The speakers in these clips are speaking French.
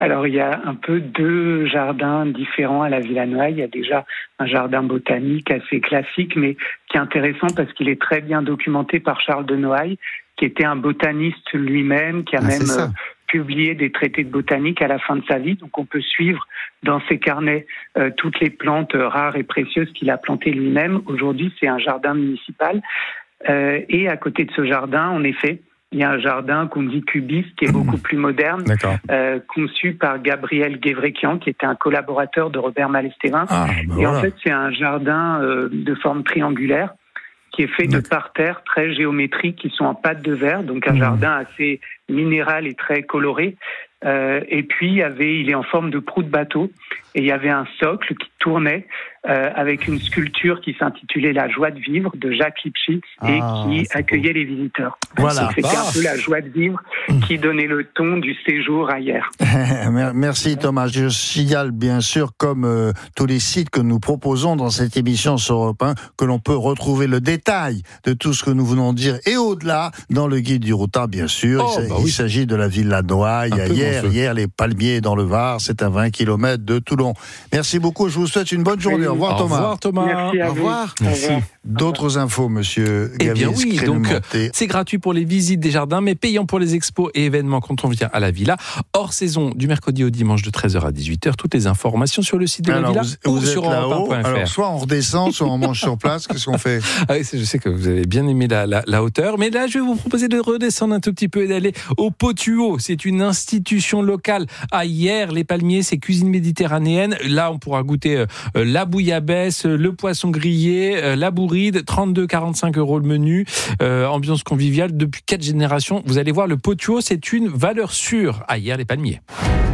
Alors, il y a un peu 2 jardins différents à la Villa Noailles. Il y a déjà un jardin botanique assez classique, mais qui est intéressant parce qu'il est très bien documenté par Charles de Noailles, qui était un botaniste lui-même, qui a publié des traités de botanique à la fin de sa vie. Donc, on peut suivre dans ses carnets toutes les plantes rares et précieuses qu'il a plantées lui-même. Aujourd'hui, c'est un jardin municipal. Et à côté de ce jardin, en effet, il y a un jardin qu'on dit cubiste, qui est beaucoup plus moderne, conçu par Gabriel Guévrekian, qui était un collaborateur de Robert Malestérin. En fait, c'est un jardin de forme triangulaire, qui est fait de parterres très géométriques qui sont en pâte de verre, donc un jardin assez minéral et très coloré. Et puis, il est en forme de proue de bateau, et il y avait un socle qui tournait avec une sculpture qui s'intitulait La joie de vivre de Jacques Lipchitz et qui accueillait les visiteurs. Voilà. Donc, c'était un peu la joie de vivre qui donnait le ton du séjour à Hyères. Merci Thomas. Je signale bien sûr, comme tous les sites que nous proposons dans cette émission sur Europe 1, que l'on peut retrouver le détail de tout ce que nous venons de dire et au-delà dans le guide du routard, bien sûr. Il s'agit de la Villa Noailles à Hyères, les Palmiers dans le Var, c'est à 20 km de Toulon. Merci beaucoup, je vous souhaite une bonne journée. Au revoir Thomas. Au revoir Thomas. Merci à vous. Au revoir. Merci. D'autres infos, monsieur Gaviez. Eh bien oui, donc c'est gratuit pour les visites des jardins, mais payant pour les expos et événements quand on vient à la Villa. Hors saison, du mercredi au dimanche de 13h à 18h. Toutes les informations sur le site de la Villa ou sur europe1.fr. Alors soit on redescend, soit on mange sur place. Qu'est-ce qu'on fait? Oui, je sais que vous avez bien aimé la hauteur, mais là je vais vous proposer de redescendre un tout petit peu et d'aller au Potuau. C'est une institution locale à Hyères. Les Palmiers, c'est cuisine méditerranéenne. Là, on pourra goûter la bouillabaisse, le poisson grillé, la bourride, 32,45 € le menu, ambiance conviviale depuis 4 générations. Vous allez voir, le Potuau, c'est une valeur sûre à Hyères les Palmiers.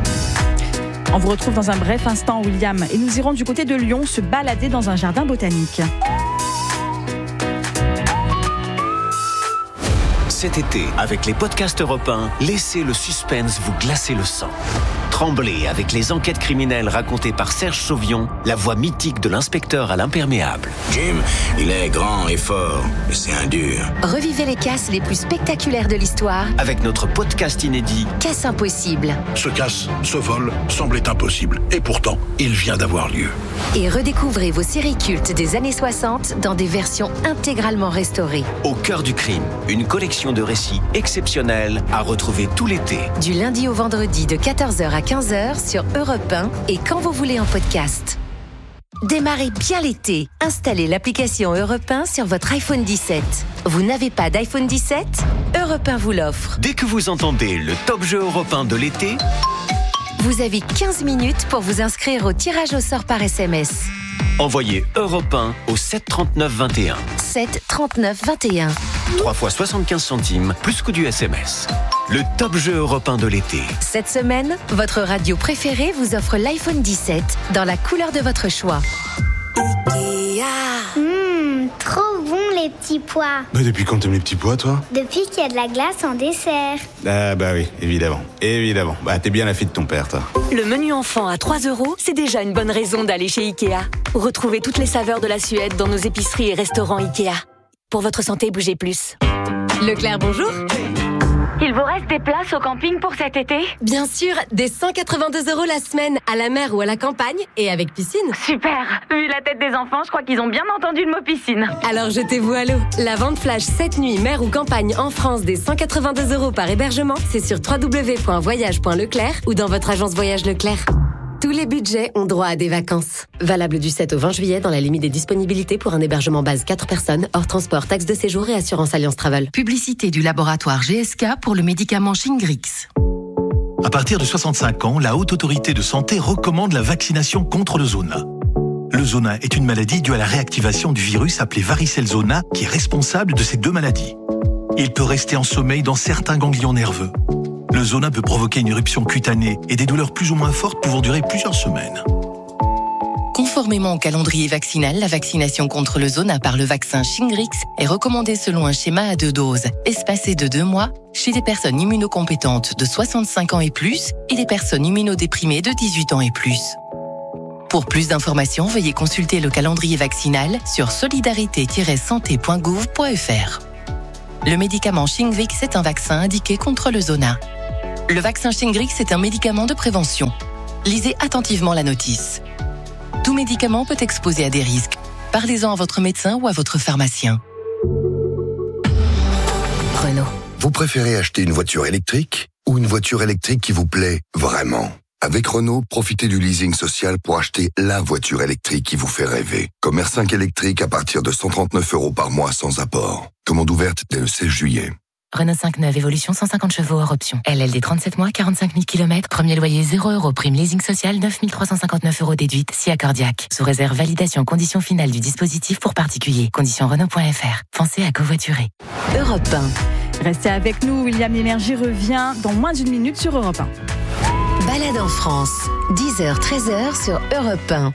On vous retrouve dans un bref instant, William, et nous irons du côté de Lyon se balader dans un jardin botanique. Cet été, avec les podcasts Europe 1, laissez le suspense vous glacer le sang. Tremblez avec les enquêtes criminelles racontées par Serge Sauvion, la voix mythique de l'inspecteur à l'imperméable. Jim, il est grand et fort, mais c'est un dur. Revivez les casses les plus spectaculaires de l'histoire Avec notre podcast inédit Casse impossible. Ce casse, ce vol, semblait impossible. Et pourtant, il vient d'avoir lieu. Et redécouvrez vos séries cultes des années 60 dans des versions intégralement restaurées. Au cœur du crime, une collection de récits exceptionnels à retrouver tout l'été. Du lundi au vendredi de 14h à 15h sur Europe 1 et quand vous voulez en podcast. Démarrez bien l'été. Installez l'application Europe 1 sur votre iPhone 17. Vous n'avez pas d'iPhone 17 ? Europe 1 vous l'offre. Dès que vous entendez le top jeu européen de l'été, Vous avez 15 minutes pour vous inscrire au tirage au sort par SMS. envoyez Europe 1 au 7 39 21. 7 39 21. 3 fois 75 centimes, plus coût du SMS. Le top jeu européen de l'été. Cette semaine, votre radio préférée vous offre l'iPhone 17 dans la couleur de votre choix. Trop bon les petits pois. Mais depuis quand t'aimes les petits pois, toi? Depuis qu'il y a de la glace en dessert. Ah bah oui, évidemment. Évidemment. Bah t'es bien la fille de ton père, toi. Le menu enfant à 3 €, c'est déjà une bonne raison d'aller chez Ikea. Retrouvez toutes les saveurs de la Suède dans nos épiceries et restaurants Ikea. Pour votre santé, bougez plus. Leclerc, bonjour. Il vous reste des places au camping pour cet été ? Bien sûr, des 182 € la semaine, à la mer ou à la campagne, et avec piscine. Super. Vu la tête des enfants, je crois qu'ils ont bien entendu le mot piscine. Alors jetez-vous à l'eau. La vente flash 7 nuits, mer ou campagne en France des 182 € par hébergement, c'est sur www.voyage.leclerc ou dans votre agence Voyage Leclerc. Tous les budgets ont droit à des vacances. Valable du 7 au 20 juillet dans la limite des disponibilités pour un hébergement base 4 personnes, hors transport, taxe de séjour et assurance Alliance Travel. Publicité du laboratoire GSK pour le médicament Shingrix. À partir de 65 ans, la Haute Autorité de Santé recommande la vaccination contre le zona. Le zona est une maladie due à la réactivation du virus appelé varicelle zona qui est responsable de ces deux maladies. Il peut rester en sommeil dans certains ganglions nerveux. Le zona peut provoquer une éruption cutanée et des douleurs plus ou moins fortes pouvant durer plusieurs semaines. Conformément au calendrier vaccinal, la vaccination contre le zona par le vaccin Shingrix est recommandée selon un schéma à 2 doses, espacé de 2 mois, chez des personnes immunocompétentes de 65 ans et plus et des personnes immunodéprimées de 18 ans et plus. Pour plus d'informations, veuillez consulter le calendrier vaccinal sur solidarité-santé.gouv.fr. Le médicament Shingrix est un vaccin indiqué contre le zona. Le vaccin Shingrix est un médicament de prévention. Lisez attentivement la notice. Tout médicament peut exposer à des risques. Parlez-en à votre médecin ou à votre pharmacien. Renault. Vous préférez acheter une voiture électrique ou une voiture électrique qui vous plaît vraiment ? Avec Renault, profitez du leasing social pour acheter la voiture électrique qui vous fait rêver. Comme R5 électrique à partir de 139 € par mois sans apport. Commande ouverte dès le 16 juillet. Renault 5 neuve, évolution 150 chevaux hors option. LLD 37 mois, 45 000 km, premier loyer 0 €, prime leasing social 9 359 € déduite, si accordiaque. Sous réserve validation conditions finales du dispositif pour particuliers. Conditions Renault.fr. Pensez à covoiturer. Europe 1. Restez avec nous, William Lémergie revient dans moins d'une minute sur Europe 1. Balade en France, 10h, 13h sur Europe 1.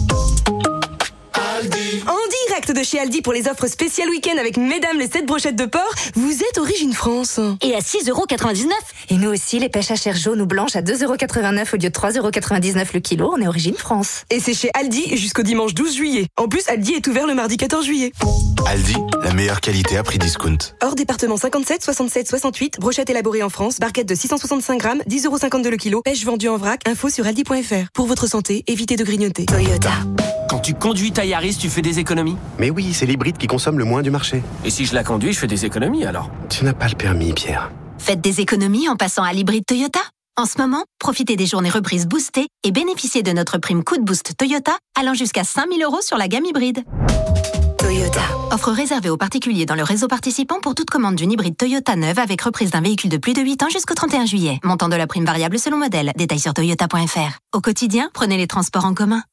En direct de chez Aldi pour les offres spéciales week-end avec mesdames les 7 brochettes de porc, vous êtes Origine France. Et à 6,99 €. Et nous aussi, les pêches à chair jaune ou blanche à 2,89 € au lieu de 3,99 € le kilo, on est Origine France. Et c'est chez Aldi jusqu'au dimanche 12 juillet. En plus, Aldi est ouvert le mardi 14 juillet. Aldi, la meilleure qualité à prix discount. Hors département 57, 67, 68, brochette élaborée en France, barquette de 665 grammes, 10,52 € le kilo, pêche vendue en vrac, info sur aldi.fr. Pour votre santé, évitez de grignoter. Toyota. Quand tu conduis ta Yaris, tu fais des économies ? Mais oui, c'est l'hybride qui consomme le moins du marché. Et si je la conduis, je fais des économies alors ? Tu n'as pas le permis, Pierre. Faites des économies en passant à l'hybride Toyota. En ce moment, profitez des journées reprises boostées et bénéficiez de notre prime coup de boost Toyota allant jusqu'à 5 000 € sur la gamme hybride. Toyota. Offre réservée aux particuliers dans le réseau participant pour toute commande d'une hybride Toyota neuve avec reprise d'un véhicule de plus de 8 ans jusqu'au 31 juillet. Montant de la prime variable selon modèle. Détails sur toyota.fr. Au quotidien, prenez les transports en commun.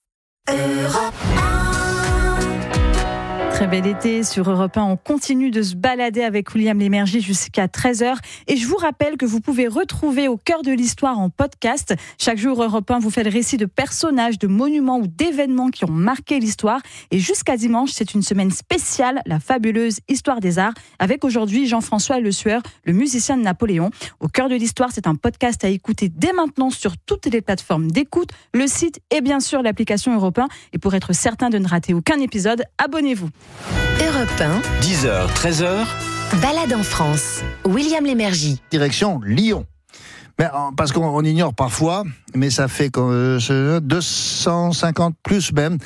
Très bel été sur Europe 1. On continue de se balader avec William Lémergie jusqu'à 13h. Et je vous rappelle que vous pouvez retrouver Au cœur de l'histoire en podcast. Chaque jour, Europe 1 vous fait le récit de personnages, de monuments ou d'événements qui ont marqué l'histoire. Et jusqu'à dimanche, c'est une semaine spéciale, la fabuleuse Histoire des Arts, avec aujourd'hui Jean-François Le Sueur, le musicien de Napoléon. Au cœur de l'histoire, c'est un podcast à écouter dès maintenant sur toutes les plateformes d'écoute, le site et bien sûr l'application Europe 1. Et pour être certain de ne rater aucun épisode, abonnez-vous. Europe 1. 10h, 13h. Balade en France. William Lémergie. Direction Lyon. Mais, parce qu'on ignore parfois, mais ça fait 250 plus même,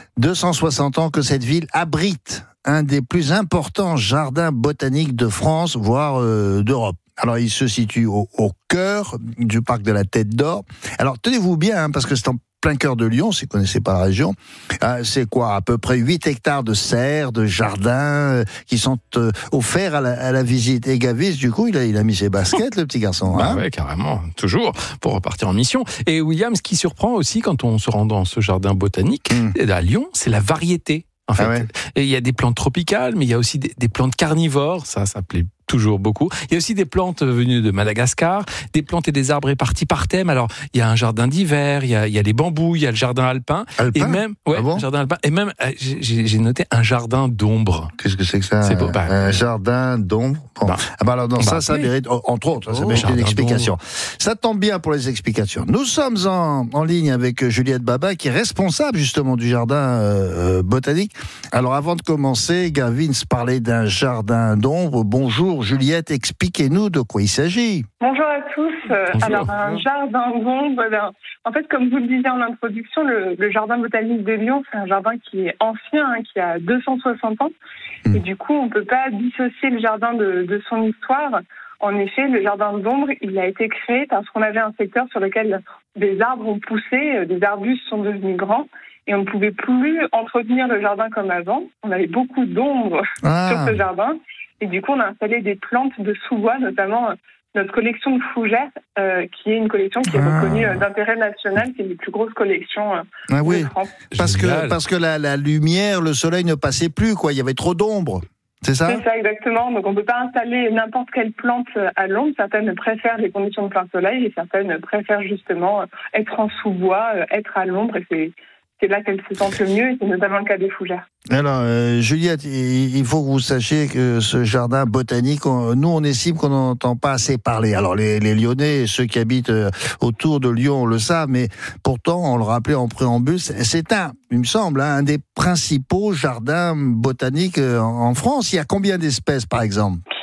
260 ans que cette ville abrite un des plus importants jardins botaniques de France, voire d'Europe. Alors, il se situe au cœur du parc de la Tête d'Or. Alors, tenez-vous bien, parce que c'est en plein cœur de Lyon, si vous ne connaissez pas la région. C'est quoi, à peu près 8 hectares de serres, de jardins qui sont offerts à la visite. Et Gavis, du coup, il a mis ses baskets, le petit garçon. Bah ouais, carrément, toujours, pour repartir en mission. Et William, ce qui surprend aussi quand on se rend dans ce jardin botanique, à Lyon, c'est la variété. En fait, et il y a des plantes tropicales, mais il y a aussi des plantes carnivores, ça plaît toujours beaucoup. Il y a aussi des plantes venues de Madagascar, des plantes et des arbres répartis par thème. Alors, il y a un jardin d'hiver, il y a les bambous, il y a le jardin alpin. Et même, jardin alpin. Et même, j'ai noté un jardin d'ombre. Qu'est-ce que c'est que ça? C'est beau. Un jardin d'ombre. Bon. Alors, ça mérite, entre autres, ça mérite une explication. Ça tombe bien pour les explications. Nous sommes en ligne avec Juliette Babin, qui est responsable, justement, du jardin botanique. Alors, avant de commencer, Gavin parlait d'un jardin d'ombre. Bonjour, Juliette, expliquez-nous de quoi il s'agit. Bonjour à tous. Bonjour. Alors, un jardin d'ombre, en fait, comme vous le disiez en introduction, le jardin botanique de Lyon, c'est un jardin qui est ancien, qui a 260 ans. Et du coup, on ne peut pas dissocier le jardin de son histoire. En effet, le jardin d'ombre, il a été créé parce qu'on avait un secteur sur lequel des arbres ont poussé, des arbustes sont devenus grands. Et on ne pouvait plus entretenir le jardin comme avant. On avait beaucoup d'ombre sur ce jardin. Et du coup, on a installé des plantes de sous-bois, notamment notre collection de fougères, qui est une collection qui est reconnue d'intérêt national, qui est une des plus grosses collections de France. Parce que la lumière, le soleil ne passait plus, quoi. Il y avait trop d'ombre. C'est ça ? C'est ça, exactement. Donc, on ne peut pas installer n'importe quelle plante à l'ombre. Certaines préfèrent les conditions de plein soleil et certaines préfèrent justement être en sous-bois, être à l'ombre. Et c'est là qu'elles se sentent le mieux, et c'est notamment le cas des fougères. Alors, Juliette, il faut que vous sachiez que ce jardin botanique, nous, on estime qu'on n'entend pas assez parler. Alors, les Lyonnais, ceux qui habitent autour de Lyon, le savent, mais pourtant, on le rappelait en préambule, c'est il me semble, un des principaux jardins botaniques en France. Il y a combien d'espèces, par exemple ?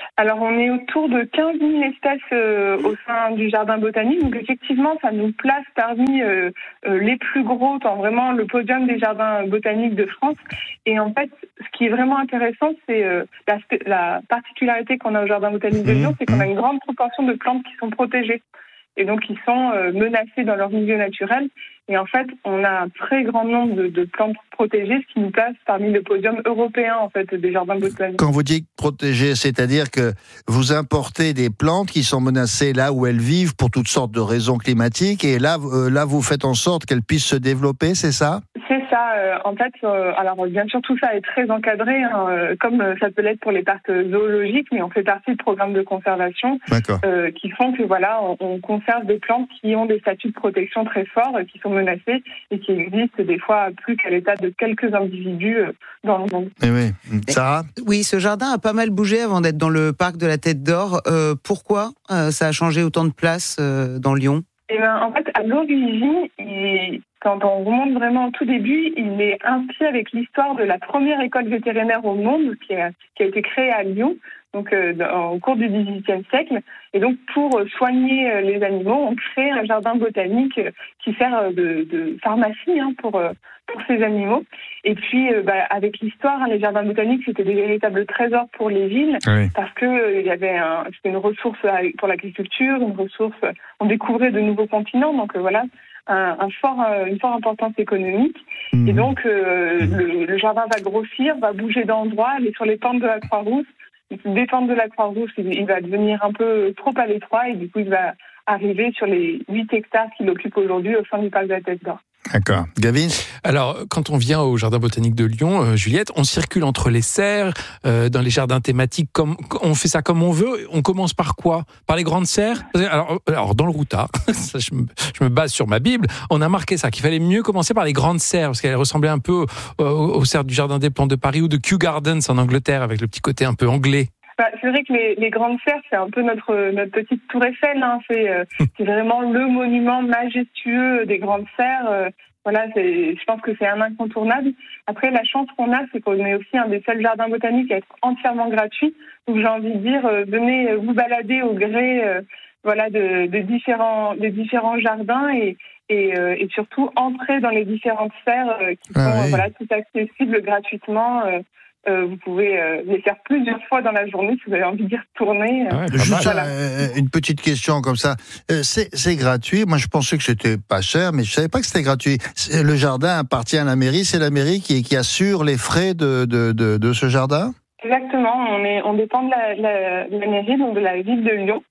Alors, on est autour de 15 000 espèces au sein du jardin botanique. Donc, effectivement, ça nous place parmi les plus gros, dans vraiment le podium des jardins botaniques de France. Et en fait, ce qui est vraiment intéressant, c'est la particularité qu'on a au jardin botanique de Lyon, c'est qu'on a une grande proportion de plantes qui sont protégées et donc qui sont menacées dans leur milieu naturel. Et en fait, on a un très grand nombre de plantes protégées, ce qui nous place parmi le podium européen en fait des jardins botaniques. Quand vous dites protégées, c'est-à-dire que vous importez des plantes qui sont menacées là où elles vivent pour toutes sortes de raisons climatiques, et là vous faites en sorte qu'elles puissent se développer, c'est ça ? C'est ça. En fait, alors bien sûr, tout ça est très encadré, comme ça peut l'être pour les parcs zoologiques, mais on fait partie de programmes de conservation qui font que voilà, on conserve des plantes qui ont des statuts de protection très forts, qui sont menacées et qui existent des fois plus qu'à l'état de quelques individus dans le monde. Et oui. Sarah ? Oui, ce jardin a pas mal bougé avant d'être dans le parc de la Tête d'Or. Pourquoi ça a changé autant de place dans Lyon ? En fait, à l'origine, quand on remonte vraiment au tout début, il est inscrit avec l'histoire de la première école vétérinaire au monde qui a été créée à Lyon, donc au cours du XVIIIe siècle. Et donc, pour soigner les animaux, on crée un jardin botanique qui sert de pharmacie pour ces animaux. Et puis, avec l'histoire, les jardins botaniques, c'était des véritables trésors pour les villes, parce que c'était une ressource pour l'agriculture, une ressource. On découvrait de nouveaux continents, donc voilà. Une forte importance économique. Et donc, le jardin va grossir, va bouger d'endroit, aller sur les pentes de la Croix-Rousse. Des pentes de la Croix-Rousse, il va devenir un peu trop à l'étroit et du coup, il va arriver sur les 8 hectares qu'il occupe aujourd'hui au sein du parc de la Tête d'Or. D'accord. Gavin ? Alors, quand on vient au Jardin botanique de Lyon, Juliette, on circule entre les serres, dans les jardins thématiques, on fait ça comme on veut. On commence par quoi ? Par les grandes serres ? Alors dans le Routard, ça, je me base sur ma Bible, on a marqué ça, qu'il fallait mieux commencer par les grandes serres, parce qu'elles ressemblaient un peu aux serres du Jardin des Plantes de Paris ou de Kew Gardens en Angleterre, avec le petit côté un peu anglais. C'est vrai que les grandes serres, c'est un peu notre petite tour Eiffel. C'est vraiment le monument majestueux des grandes serres. Je pense que c'est un incontournable. Après, la chance qu'on a, c'est qu'on est aussi un des seuls jardins botaniques à être entièrement gratuit. Donc, j'ai envie de dire, venez vous balader au gré des différents jardins et surtout entrer dans les différentes serres qui sont tout accessibles gratuitement. Vous pouvez les faire plusieurs fois dans la journée si vous avez envie d'y retourner. Juste une petite question comme ça. C'est gratuit. Moi, je pensais que c'était pas cher, mais je savais pas que c'était gratuit. Le jardin appartient à la mairie. C'est la mairie qui assure les frais de ce jardin ? Exactement, on dépend de la mairie, donc de la ville de Lyon.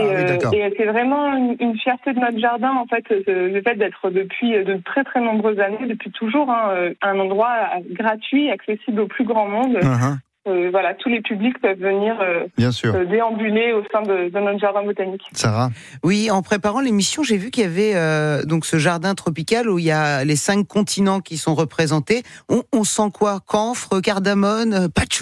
Et c'est vraiment une fierté de notre jardin, en fait, le fait d'être depuis de très très nombreuses années, depuis toujours, un endroit gratuit, accessible au plus grand monde. Tous les publics peuvent venir déambuler au sein de notre jardin botanique. Sarah ? Oui, en préparant l'émission, j'ai vu qu'il y avait donc ce jardin tropical où il y a les 5 continents qui sont représentés. On sent quoi ? Camphre, cardamone, patchouli ?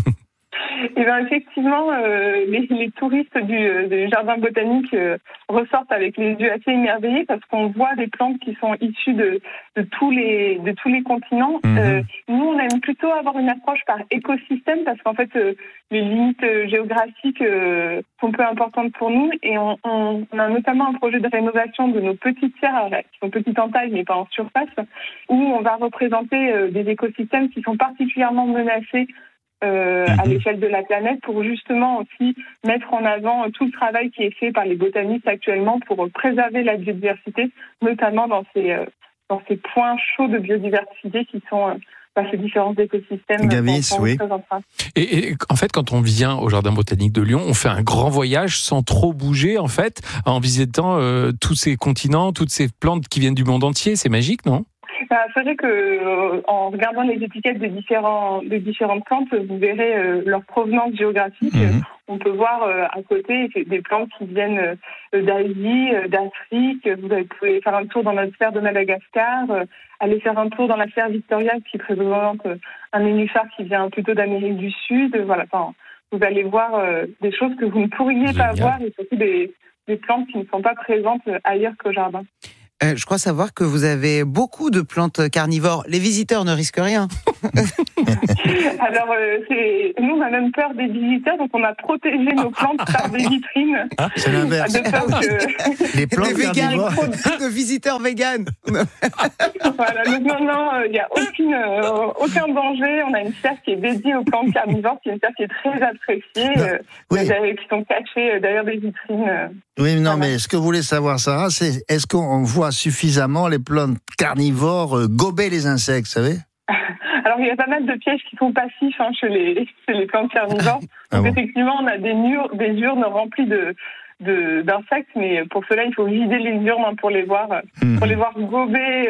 Eh bien, effectivement, les touristes du jardin botanique ressortent avec les yeux assez émerveillés parce qu'on voit des plantes qui sont issues de tous les continents. Nous, on aime plutôt avoir une approche par écosystème parce qu'en fait, les limites géographiques sont peu importantes pour nous et on a notamment un projet de rénovation de nos petites serres qui sont petites en taille mais pas en surface où on va représenter des écosystèmes qui sont particulièrement menacés à l'échelle de la planète pour justement aussi mettre en avant tout le travail qui est fait par les botanistes actuellement pour préserver la biodiversité, notamment dans ces points chauds de biodiversité qui sont ces différents écosystèmes. Gavis, oui. Et en fait, quand on vient au Jardin botanique de Lyon, on fait un grand voyage sans trop bouger, en fait, en visitant tous ces continents, toutes ces plantes qui viennent du monde entier. C'est magique, non ? C'est vrai que en regardant les étiquettes des différentes plantes, vous verrez leur provenance géographique. On peut voir à côté des plantes qui viennent d'Asie, d'Afrique. Vous pouvez faire un tour dans notre serre de Madagascar, aller faire un tour dans la serre Victoria qui représente un nénuphar qui vient plutôt d'Amérique du Sud. Vous allez voir des choses que vous ne pourriez pas voir et surtout des plantes qui ne sont pas présentes ailleurs qu'au jardin. Je crois savoir que vous avez beaucoup de plantes carnivores. Les visiteurs ne risquent rien. Alors, nous, on a même peur des visiteurs, donc on a protégé nos plantes par des vitrines. C'est l'inverse. De peur que... Les plantes carnivores. De visiteurs véganes. Voilà, donc non, il n'y a aucun danger. On a une serre qui est dédiée aux plantes carnivores, qui est une serre qui est très appréciée, qui sont cachées derrière des vitrines. Oui, non, mais ce que vous voulez savoir, Sarah, c'est est-ce qu'on voit suffisamment les plantes carnivores gober les insectes, vous savez ? Alors, il y a pas mal de pièges qui sont passifs chez les plantes carnivores. Donc, effectivement, on a des urnes remplies d'insectes, mais pour cela, il faut vider les urnes pour les voir gober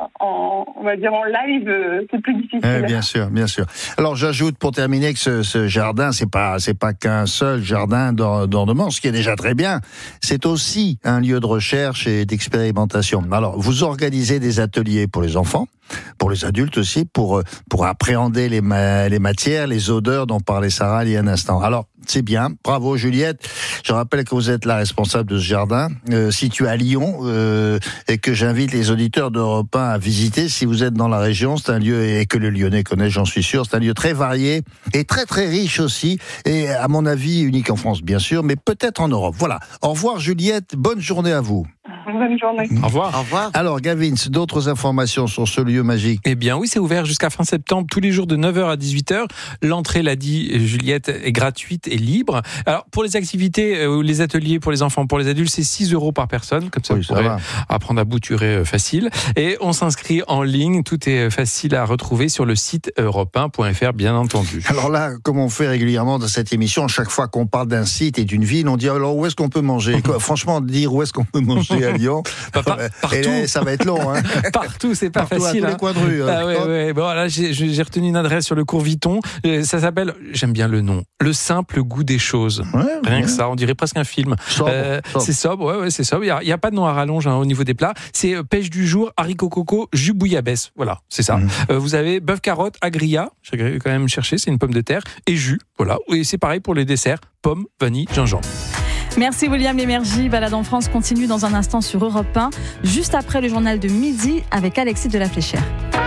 on va dire en live, c'est plus difficile. Bien sûr. Alors, j'ajoute pour terminer que ce jardin, c'est pas qu'un seul jardin d'ornement, ce qui est déjà très bien. C'est aussi un lieu de recherche et d'expérimentation. Alors, vous organisez des ateliers pour les enfants, pour les adultes aussi, pour appréhender les matières, les odeurs dont parlait Sarah il y a un instant. Alors, c'est bien. Bravo, Juliette. Je rappelle que vous êtes la responsable de ce jardin, situé à Lyon, et que j'invite les auditeurs d'Europe 1 à visiter si vous êtes dans la région. C'est un lieu, et que le Lyonnais connaît, j'en suis sûr, c'est un lieu très varié et très très riche aussi, et à mon avis unique en France, bien sûr, mais peut-être en Europe. Voilà. Au revoir, Juliette. Bonne journée à vous. Bonne journée. Au revoir. Au revoir. Alors, Gavin, d'autres informations sur ce lieu magique? Eh bien, oui, c'est ouvert jusqu'à fin septembre, tous les jours de 9h à 18h. L'entrée, l'a dit Juliette, est gratuite et libre. Alors, pour les activités ou les ateliers pour les enfants, pour les adultes, c'est 6 € par personne. Comme ça, vous pourrez apprendre à bouturer facile. Et on s'inscrit en ligne. Tout est facile à retrouver sur le site europe1.fr, bien entendu. Alors là, comme on fait régulièrement dans cette émission, chaque fois qu'on parle d'un site et d'une ville, on dit alors où est-ce qu'on peut manger? Franchement, dire où est-ce qu'on peut manger à Lyon, partout. Et là, ça va être long. Hein. Partout, c'est pas facile. À tous les coins de rue. Ouais. Bon, là, j'ai retenu une adresse sur le cours Vuitton. Ça s'appelle, j'aime bien le nom, Le simple goût des choses. Rien que ça, on dirait presque un film. C'est sobre, c'est sobre. Il n'y a pas de nom à rallonge au niveau des plats. C'est pêche du jour, haricots coco, jus bouillabaisse. Voilà, c'est ça. Vous avez bœuf carotte, agria, j'ai quand même cherché, c'est une pomme de terre, et jus. Voilà. Et c'est pareil pour les desserts, pommes, vanille, gingembre. Merci William Lémergie. Balade en France continue dans un instant sur Europe 1, juste après le journal de midi avec Alexis de la Fléchère.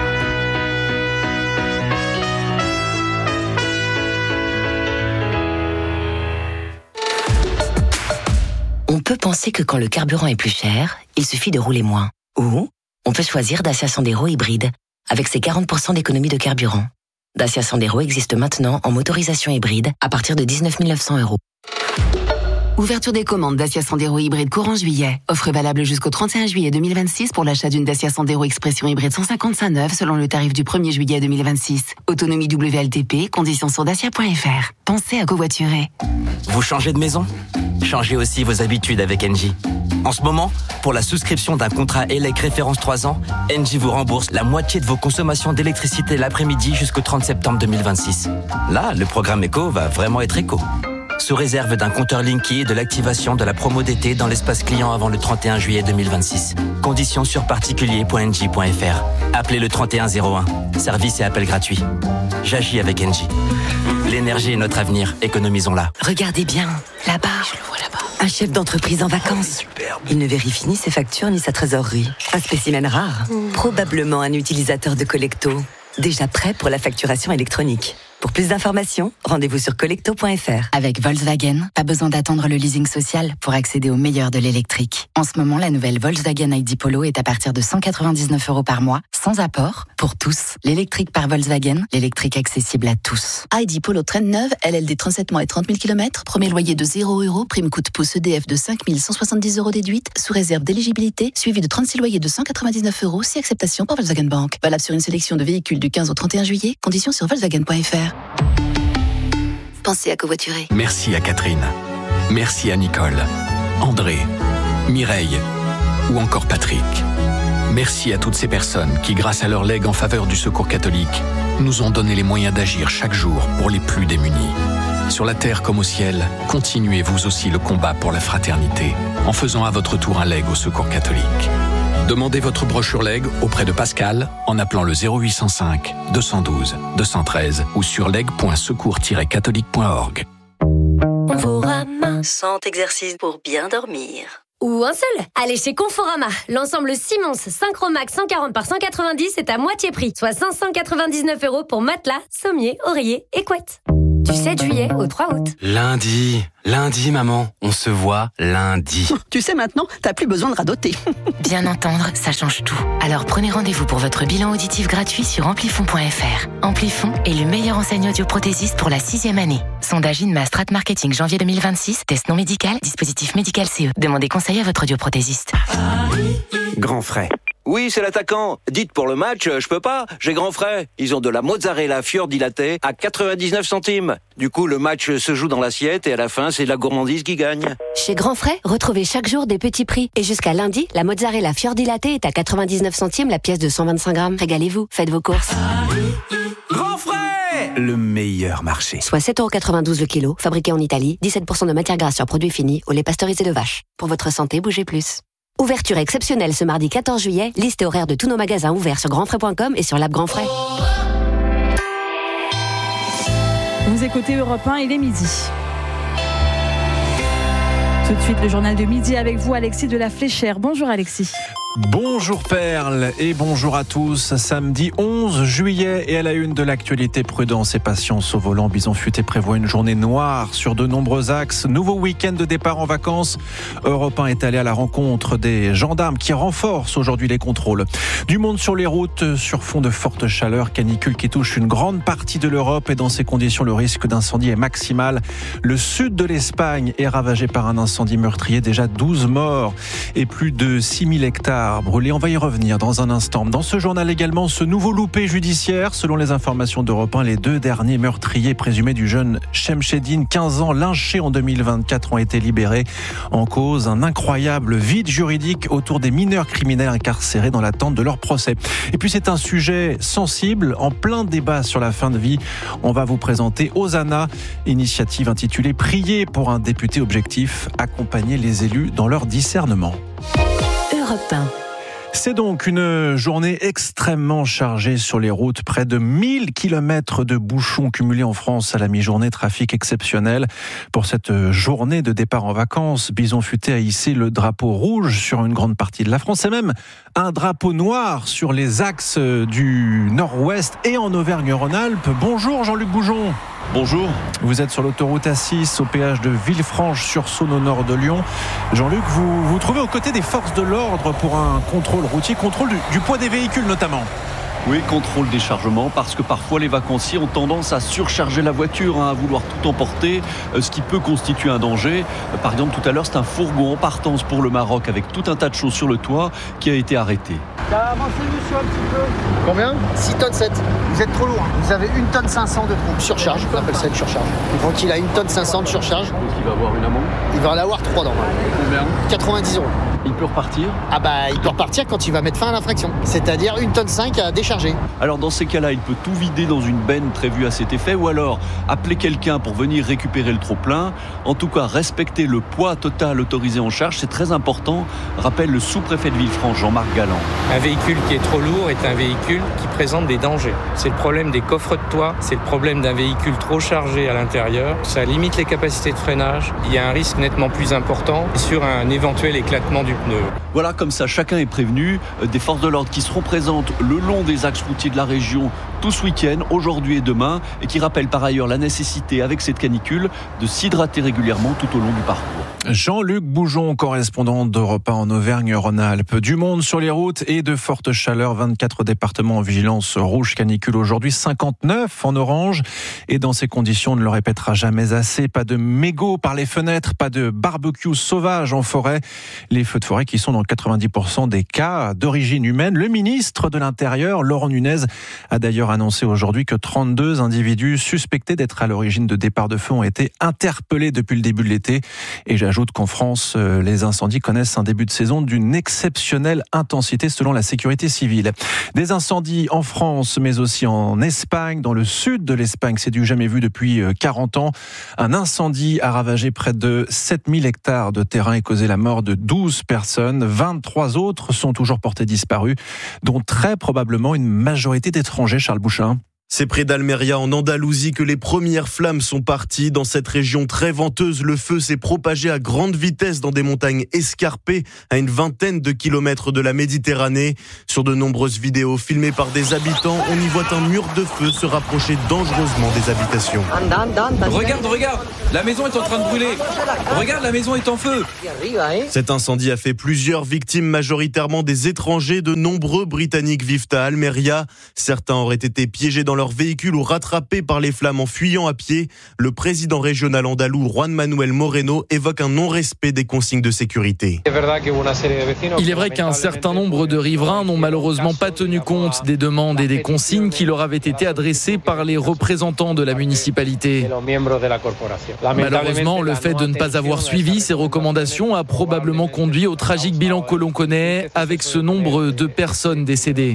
On peut penser que quand le carburant est plus cher, il suffit de rouler moins. Ou on peut choisir Dacia Sandero hybride, avec ses 40% d'économie de carburant. Dacia Sandero existe maintenant en motorisation hybride à partir de 19 900 €. Ouverture des commandes Dacia Sandero hybride courant juillet. Offre valable jusqu'au 31 juillet 2026 pour l'achat d'une Dacia Sandero Expression hybride 155 neuve selon le tarif du 1er juillet 2026. Autonomie WLTP, conditions sur dacia.fr. Pensez à covoiturer. Vous changez de maison ? Changez aussi vos habitudes avec Engie. En ce moment, pour la souscription d'un contrat ELEC référence 3 ans, Engie vous rembourse la moitié de vos consommations d'électricité l'après-midi jusqu'au 30 septembre 2026. Là, le programme éco va vraiment être éco. Sous réserve d'un compteur Linky et de l'activation de la promo d'été dans l'espace client avant le 31 juillet 2026. Conditions sur particulier.engie.fr. Appelez le 3101. Service et appel gratuit. J'agis avec Engie. L'énergie est notre avenir, économisons-la. Regardez bien, là-bas. Je le vois là-bas. Un chef d'entreprise en vacances. Superbe. Il ne vérifie ni ses factures ni sa trésorerie. Un spécimen rare. Probablement un utilisateur de Collecto. Déjà prêt pour la facturation électronique. Pour plus d'informations, rendez-vous sur collecto.fr. Avec Volkswagen, pas besoin d'attendre le leasing social pour accéder au meilleur de l'électrique. En ce moment, la nouvelle Volkswagen ID Polo est à partir de 199 € par mois, sans apport, pour tous. L'électrique par Volkswagen, l'électrique accessible à tous. ID Polo traîne neuve, LLD 37 mois et 30 000 km, premier loyer de 0 €, prime coup de pouce EDF de 5 170 € déduite, sous réserve d'éligibilité, suivi de 36 loyers de 199 € si acceptation par Volkswagen Bank. Valable sur une sélection de véhicules du 15 au 31 juillet, conditions sur volkswagen.fr. Pensez à covoiturer. Merci à Catherine. Merci à Nicole, André, Mireille ou encore Patrick. Merci à toutes ces personnes qui, grâce à leur legs en faveur du Secours catholique, nous ont donné les moyens d'agir chaque jour pour les plus démunis. Sur la terre comme au ciel, continuez vous aussi le combat pour la fraternité en faisant à votre tour un leg au Secours catholique. Demandez votre brochure leg auprès de Pascal en appelant le 0805 212 213 ou sur leg.secours-catholique.org. Conforama, 100 exercices pour bien dormir. ou un seul. Allez chez Conforama. L'ensemble Simons Synchromax 140 par 190 est à moitié prix, soit 599 € pour matelas, sommier, oreiller et couette. Du 7 juillet au 3 août. Lundi, maman, on se voit lundi. Tu sais maintenant, t'as plus besoin de radoter. Bien entendre, ça change tout. Alors prenez rendez-vous pour votre bilan auditif gratuit sur amplifon.fr. Amplifon est le meilleur enseigne audioprothésiste pour la 6e année. Sondage INMA Strat Marketing janvier 2026, test non médical, dispositif médical CE. Demandez conseil à votre audioprothésiste. Grand frais. Oui, c'est l'attaquant. Dites pour le match, je peux pas, j'ai grand frais. Ils ont de la mozzarella fior dilatée à 99 centimes. Du coup, le match se joue dans l'assiette et à la fin, c'est la gourmandise qui gagne. Chez Grand Frais, retrouvez chaque jour des petits prix. Et jusqu'à lundi, la mozzarella fior dilatée est à 99 centimes la pièce de 125 grammes. Régalez-vous, faites vos courses. Grand frais, le meilleur marché. Soit 7,92 € le kilo, fabriqué en Italie, 17% de matière grasse sur produit fini, au lait pasteurisé de vache. Pour votre santé, bougez plus. Ouverture exceptionnelle ce mardi 14 juillet, liste et horaire de tous nos magasins ouverts sur grandfrais.com et sur l'app Grand Frais. Vous écoutez Europe 1, il est midi. Tout de suite, le journal de midi avec vous, Alexis de la Fléchère. Bonjour Alexis. Bonjour Perle et bonjour à tous. Samedi 11 juillet et à la une de l'actualité, prudence et patience au volant. Bison Futé prévoit une journée noire sur de nombreux axes. Nouveau week-end de départ en vacances. Europe 1 est allé à la rencontre des gendarmes qui renforcent aujourd'hui les contrôles. Du monde sur les routes sur fond de forte chaleur, canicule qui touche une grande partie de l'Europe et dans ces conditions le risque d'incendie est maximal. Le sud de l'Espagne est ravagé par un incendie meurtrier, déjà 12 morts et plus de 6000 hectares brûlés. On va y revenir dans un instant. Dans ce journal également, ce nouveau loupé judiciaire. Selon les informations d'Europe 1, les 2 derniers meurtriers présumés du jeune Chemcheddine, 15 ans, lynché en 2024, ont été libérés. En cause, un incroyable vide juridique autour des mineurs criminels incarcérés dans l'attente de leur procès. Et puis c'est un sujet sensible, en plein débat sur la fin de vie. On va vous présenter Hosanna, initiative intitulée « Prier pour un député objectif, accompagner les élus dans leur discernement ». Europe 1. C'est donc une journée extrêmement chargée sur les routes. Près de 1000 km de bouchons cumulés en France à la mi-journée. Trafic exceptionnel. Pour cette journée de départ en vacances, Bison Futé a hissé le drapeau rouge sur une grande partie de la France et même un drapeau noir sur les axes du nord-ouest et en Auvergne-Rhône-Alpes. Bonjour Jean-Luc Boujon. Bonjour. Vous êtes sur l'autoroute A6 au péage de Villefranche-sur-Saône au nord de Lyon. Jean-Luc, vous vous trouvez aux côtés des forces de l'ordre pour un contrôle routier, contrôle du poids des véhicules notamment. Oui, contrôle des chargements, parce que parfois les vacanciers ont tendance à surcharger la voiture, à vouloir tout emporter, ce qui peut constituer un danger. Par exemple, tout à l'heure, c'est un fourgon en partance pour le Maroc avec tout un tas de choses sur le toit qui a été arrêté. Avancez-nous sur un petit peu. Combien 6 tonnes 7. Vous êtes trop lourd. Vous avez 1 tonne 500 de trop. Surcharge, on appelle ça une surcharge. Donc il a 1 tonne 500 de surcharge. Donc il va avoir une amende. Il va en avoir 3 dans. Combien 90 €. Il peut repartir ? Ah bah il peut repartir quand il va mettre fin à l'infraction. C'est-à-dire 1 tonne 5 à décharger. Alors dans ces cas-là, il peut tout vider dans une benne prévue à cet effet ou alors appeler quelqu'un pour venir récupérer le trop-plein. En tout cas, respecter le poids total autorisé en charge, c'est très important, rappelle le sous-préfet de Villefranche, Jean-Marc Galland. Un véhicule qui est trop lourd est un véhicule qui présente des dangers. C'est le problème des coffres de toit, c'est le problème d'un véhicule trop chargé à l'intérieur. Ça limite les capacités de freinage. Il y a un risque nettement plus important sur un éventuel éclatement du pneu. Voilà, comme ça, chacun est prévenu. Des forces de l'ordre qui seront présentes le long des axes routiers de la région tout ce week-end, aujourd'hui et demain, et qui rappellent par ailleurs la nécessité, avec cette canicule, de s'hydrater régulièrement tout au long du parcours. Jean-Luc Boujon, correspondant d'Europe 1 en Auvergne-Rhône-Alpes. Du monde sur les routes et de fortes chaleurs. 24 départements en vigilance rouge canicule aujourd'hui, 59 en orange. Et dans ces conditions, on ne le répétera jamais assez, pas de mégots par les fenêtres, pas de barbecue sauvage en forêt. Les feux de forêt qui sont dans 90% des cas d'origine humaine. Le ministre de l'Intérieur, Laurent Nunez, a d'ailleurs annoncé aujourd'hui que 32 individus suspectés d'être à l'origine de départs de feu ont été interpellés depuis le début de l'été. Et j'ajoute qu'en France, les incendies connaissent un début de saison d'une exceptionnelle intensité selon la sécurité civile. Des incendies en France, mais aussi en Espagne, dans le sud de l'Espagne. C'est du jamais vu depuis 40 ans. Un incendie a ravagé près de 7000 hectares de terrain et causé la mort de 12 personnes. 23 autres sont toujours portés disparus, dont très probablement une majorité d'étrangers, Charles Bouchin. C'est près d'Almeria, en Andalousie, que les premières flammes sont parties. Dans cette région très venteuse, le feu s'est propagé à grande vitesse dans des montagnes escarpées à une vingtaine de kilomètres de la Méditerranée. Sur de nombreuses vidéos filmées par des habitants, on y voit un mur de feu se rapprocher dangereusement des habitations. Regarde, la maison est en train de brûler. Regarde, la maison est en feu. Cet incendie a fait plusieurs victimes, majoritairement des étrangers. De nombreux Britanniques vivent à Almeria. Certains auraient été piégés dans leur véhicule ou rattrapés par les flammes en fuyant à pied. Le président régional andalou Juan Manuel Moreno évoque un non-respect des consignes de sécurité. Il est vrai qu'un certain nombre de riverains n'ont malheureusement pas tenu compte des demandes et des consignes qui leur avaient été adressées par les représentants de la municipalité. Malheureusement, le fait de ne pas avoir suivi ces recommandations a probablement conduit au tragique bilan que l'on connaît, avec ce nombre de personnes décédées.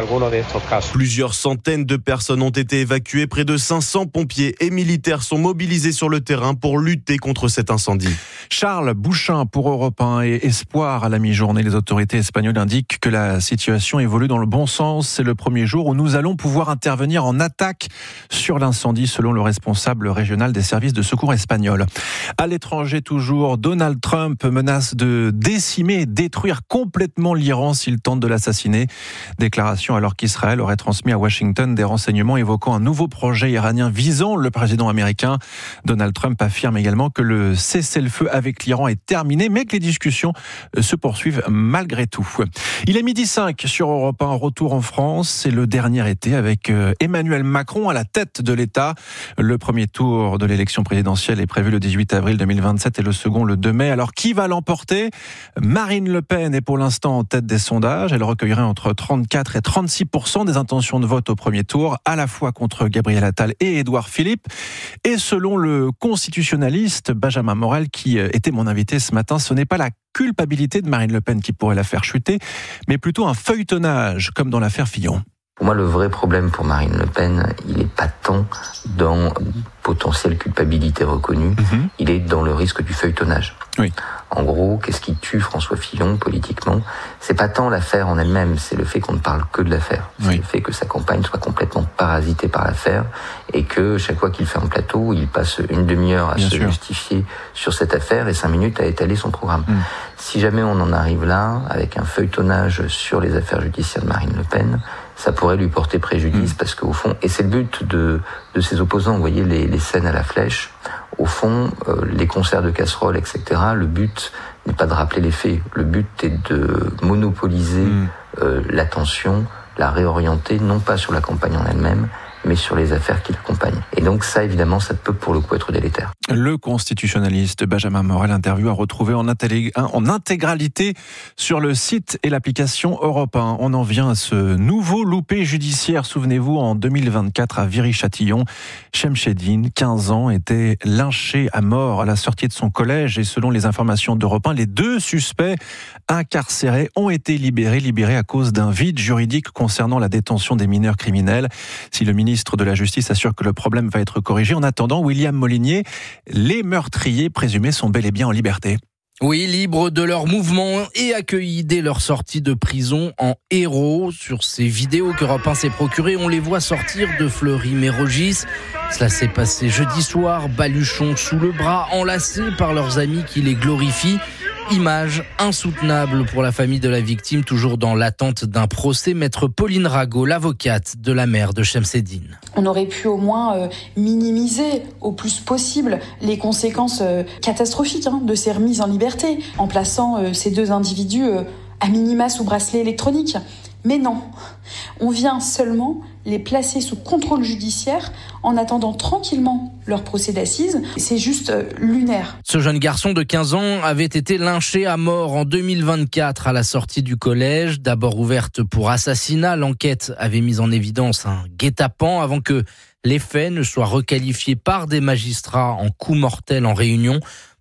Plusieurs centaines de personnes ont été évacuées. Près de 500 pompiers et militaires sont mobilisés sur le terrain pour lutter contre cet incendie. Charles Bouchin pour Europe 1 et Espoir à la mi-journée. Les autorités espagnoles indiquent que la situation évolue dans le bon sens. C'est le premier jour où nous allons pouvoir intervenir en attaque sur l'incendie, selon le responsable régional des services de secours espagnols. À l'étranger toujours, Donald Trump menace de décimer et détruire complètement l'Iran s'il tente de l'assassiner. Déclaration alors qu'Israël aurait transmis à Washington des renseignements évoquant un nouveau projet iranien visant le président américain. Donald Trump affirme également que le cessez-le-feu avec l'Iran est terminé, mais que les discussions se poursuivent malgré tout. Il est 12h05 sur Europe 1, retour en France. C'est le dernier été avec Emmanuel Macron à la tête de l'État. Le premier tour de l'élection présidentielle est prévu le 18 avril 2027 et le second le 2 mai. Alors qui va l'emporter ? Marine Le Pen est pour l'instant en tête des sondages. Elle recueillerait entre 34 et 36% des intentions de vote au premier tour, à la fois contre Gabriel Attal et Édouard Philippe. Et selon le constitutionnaliste Benjamin Morel, qui était mon invité ce matin, ce n'est pas la culpabilité de Marine Le Pen qui pourrait la faire chuter, mais plutôt un feuilletonnage, comme dans l'affaire Fillon. Pour moi, le vrai problème pour Marine Le Pen, il n'est pas tant dans potentielle culpabilité reconnue, il est dans le risque du feuilletonnage. Oui. En gros, qu'est-ce qui tue François Fillon politiquement ? C'est pas tant l'affaire en elle-même, c'est le fait qu'on ne parle que de l'affaire. C'est le fait que sa campagne soit complètement parasitée par l'affaire et que chaque fois qu'il fait un plateau, il passe une demi-heure à justifier sur cette affaire et 5 minutes à étaler son programme. Si jamais on en arrive là, avec un feuilletonnage sur les affaires judiciaires de Marine Le Pen, ça pourrait lui porter préjudice parce qu'au fond, et c'est le but de ses opposants, vous voyez les scènes à la flèche, au fond, les concerts de casseroles, etc., le but n'est pas de rappeler les faits, le but est de monopoliser l'attention, la réorienter, non pas sur la campagne en elle-même, mais sur les affaires qui l'accompagnent. Et donc ça, évidemment, ça peut pour le coup être délétère. Le constitutionnaliste Benjamin Morel, interview à retrouver en intégralité sur le site et l'application Europe 1. On en vient à ce nouveau loupé judiciaire. Souvenez-vous, en 2024 à Viry-Châtillon, Chemcheddine, 15 ans, était lynché à mort à la sortie de son collège. Et selon les informations d'Europe 1, les 2 suspects incarcérés ont été libérés à cause d'un vide juridique concernant la détention des mineurs criminels. Si le ministre de la Justice assure que le problème va être corrigé, en attendant, William Molinier, les meurtriers présumés sont bel et bien en liberté. Oui, libres de leur mouvement et accueillis dès leur sortie de prison en héros. Sur ces vidéos qu'Europe 1 s'est procurées, on les voit sortir de Fleury-Mérogis. Cela s'est passé jeudi soir, baluchons sous le bras, enlacés par leurs amis qui les glorifient. Image insoutenable pour la famille de la victime, toujours dans l'attente d'un procès. Maître Pauline Rago, l'avocate de la mère de Chemcheddine. On aurait pu au moins minimiser au plus possible les conséquences catastrophiques de ces remises en liberté, en plaçant ces 2 individus à minima sous bracelet électronique. Mais non, on vient seulement les placer sous contrôle judiciaire en attendant tranquillement leur procès d'assises. C'est juste lunaire. Ce jeune garçon de 15 ans avait été lynché à mort en 2024 à la sortie du collège. D'abord ouverte pour assassinat, l'enquête avait mis en évidence un guet-apens avant que les faits ne soient requalifiés par des magistrats en coup mortel en réunion.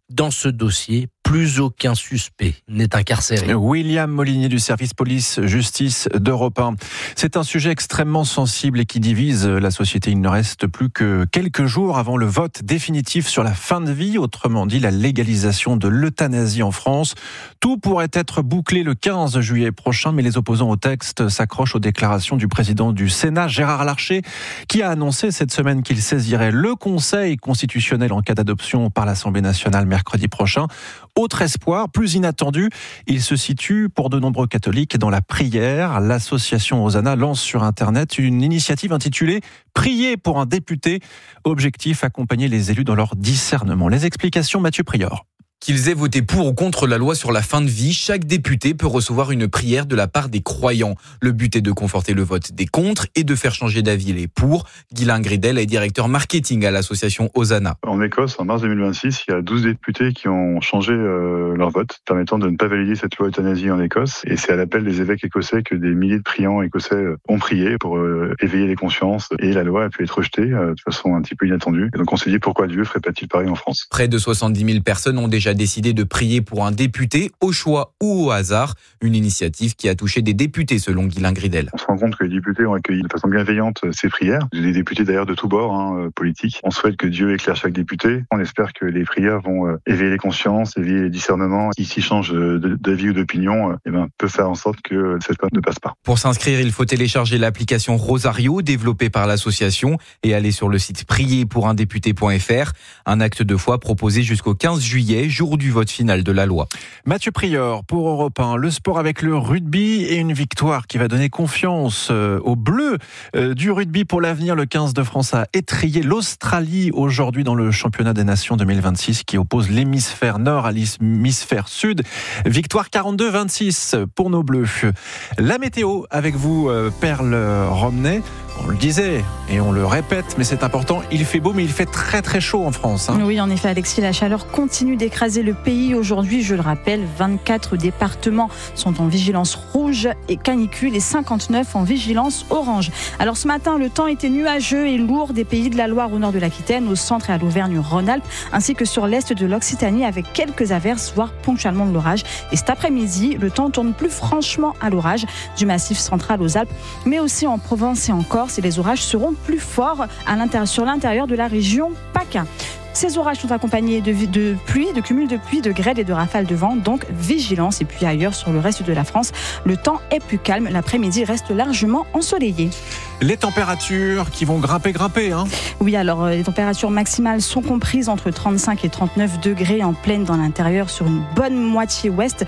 Dans ce dossier, plus aucun suspect n'est incarcéré. William Molinier du service police-justice d'Europe 1. C'est un sujet extrêmement sensible et qui divise la société. Il ne reste plus que quelques jours avant le vote définitif sur la fin de vie, autrement dit la légalisation de l'euthanasie en France. Tout pourrait être bouclé le 15 juillet prochain, mais les opposants au texte s'accrochent aux déclarations du président du Sénat, Gérard Larcher, qui a annoncé cette semaine qu'il saisirait le Conseil constitutionnel en cas d'adoption par l'Assemblée nationale mercredi prochain. Autre espoir, plus inattendu, il se situe pour de nombreux catholiques dans la prière. L'association Hosanna lance sur Internet une initiative intitulée « Prier pour un député ». Objectif, accompagner les élus dans leur discernement. Les explications, Mathieu Prior. Qu'ils aient voté pour ou contre la loi sur la fin de vie, chaque député peut recevoir une prière de la part des croyants. Le but est de conforter le vote des contre et de faire changer d'avis les pour. Guylain Gridel est directeur marketing à l'association Hosanna. En Écosse, en mars 2026, il y a 12 députés qui ont changé leur vote, permettant de ne pas valider cette loi euthanasie en Écosse. Et c'est à l'appel des évêques écossais que des milliers de priants écossais ont prié pour éveiller les consciences. Et la loi a pu être rejetée de façon un petit peu inattendue. Et donc on s'est dit pourquoi Dieu ferait pas-il pareil en France. Près de 70 000 personnes ont déjà décidé de prier pour un député au choix ou au hasard. Une initiative qui a touché des députés selon Guylain Gridel. On se rend compte que les députés ont accueilli de façon bienveillante ces prières. Des députés d'ailleurs de tous bords politiques. On souhaite que Dieu éclaire chaque député. On espère que les prières vont éveiller les consciences, éveiller les discernements. Qui s'y change d'avis ou d'opinion, peut faire en sorte que cette loi ne passe pas. Pour s'inscrire, il faut télécharger l'application Rosario développée par l'association et aller sur le site prierpourundéputé.fr. Un acte de foi proposé jusqu'au 15 juillet, jour du vote final de la loi. Mathieu Prior pour Europe 1. Le sport avec le rugby et une victoire qui va donner confiance aux Bleus du rugby pour l'avenir. Le 15 de France a étrillé l'Australie aujourd'hui dans le championnat des nations 2026 qui oppose l'hémisphère nord à l'hémisphère sud. Victoire 42-26 pour nos Bleus. La météo avec vous, Perle Romney. On le disait et on le répète, mais c'est important, il fait beau, mais il fait très très chaud en France. Oui, en effet, Alexis, la chaleur continue d'écraser le pays. Aujourd'hui, je le rappelle, 24 départements sont en vigilance rouge et canicule et 59 en vigilance orange. Alors ce matin, le temps était nuageux et lourd des pays de la Loire au nord de l'Aquitaine, au centre et à l'Auvergne-Rhône-Alpes, ainsi que sur l'est de l'Occitanie avec quelques averses, voire ponctuellement de l'orage. Et cet après-midi, le temps tourne plus franchement à l'orage du massif central aux Alpes, mais aussi en Provence et en Corse. Et les orages seront plus forts sur l'intérieur de la région PACA. Ces orages sont accompagnés de pluie, de cumul de pluie, de grêle et de rafales de vent. Donc vigilance. Et puis ailleurs, sur le reste de la France, le temps est plus calme. L'après-midi reste largement ensoleillé. Les températures qui vont grimper. Oui, alors les températures maximales sont comprises entre 35 et 39 degrés en plaine dans l'intérieur sur une bonne moitié ouest,